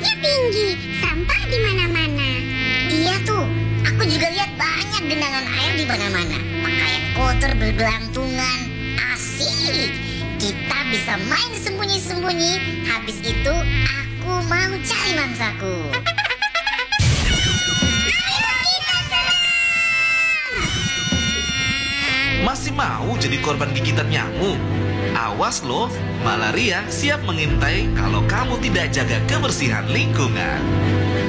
Langitnya tinggi, sampah di mana-mana. Iya tuh, aku juga lihat banyak genangan air di mana-mana. Pakaian kotor bergelantungan. Asik. Kita bisa main sembunyi-sembunyi. Habis itu aku mau cari mangsaku. Masih mau jadi korban gigitan nyamuk? Awas loh, malaria siap mengintai kalau kamu tidak jaga kebersihan lingkungan.